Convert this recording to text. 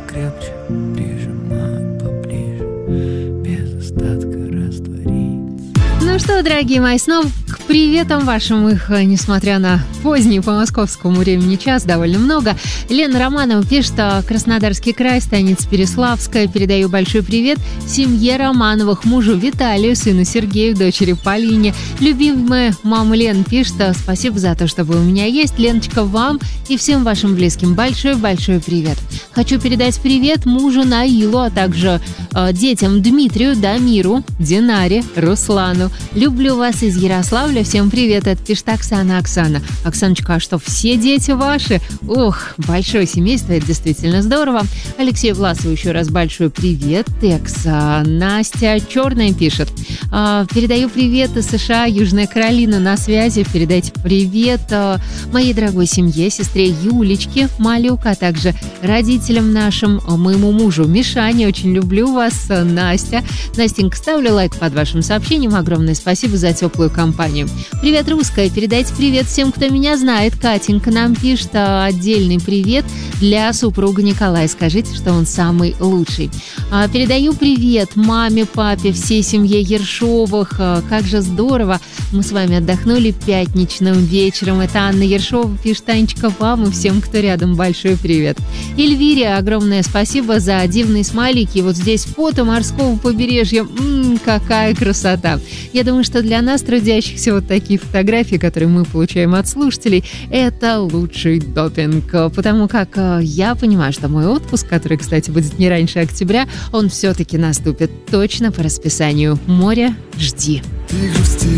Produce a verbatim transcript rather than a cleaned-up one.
крепче, прижимает поближе, без остатка раствориться. Ну что, дорогие мои, снова к приветам вашим, их, несмотря на поздний по московскому времени час, довольно много. Лена Романова пишет: Краснодарский край, станица Переславская. Передаю большой привет семье Романовых, мужу Виталию, сыну Сергею, дочери Полине. Любимая мама Лен пишет: спасибо за то, что вы у меня есть. Леночка, вам и всем вашим близким большой-большой привет. Хочу передать привет мужу Наилу, а также э, детям Дмитрию, Дамиру, Динаре, Руслану. Люблю вас из Ярославля. Всем привет, это пишет Оксана. Оксана. Оксаночка, а что, все дети ваши? Ох, большое семейство, это действительно здорово. Алексею Власову еще раз большой привет. Текс. А, Настя Черная пишет: а, передаю привет из США, Южная Каролина на связи. Передайте привет а, моей дорогой семье, сестре Юлечке Малюк, а также родителям нашим, моему мужу Мишане. Очень люблю вас, Настя. Настенька, ставлю лайк под вашим сообщением. Огромное спасибо за теплую компанию. Привет, русская. Передайте привет всем, кто меня знает. Катенька нам пишет отдельный привет для супруга Николая. Скажите, что он самый лучший. Передаю привет маме, папе, всей семье Ершовых. Как же здорово. Мы с вами отдохнули пятничным вечером. Это Анна Ершова пишет: Танечка, вам и всем, кто рядом, большой привет. Эльвире огромное спасибо за дивные смайлики. Вот здесь фото морского побережья. М-м, какая красота. Я думаю, что для нас, трудящихся, вот такие фотографии, которые мы получаем от слушателей, это лучший допинг. Потому как я понимаю, что мой отпуск, который, кстати, будет не раньше октября, он все-таки наступит точно по расписанию. Море, жди. Ты грусти,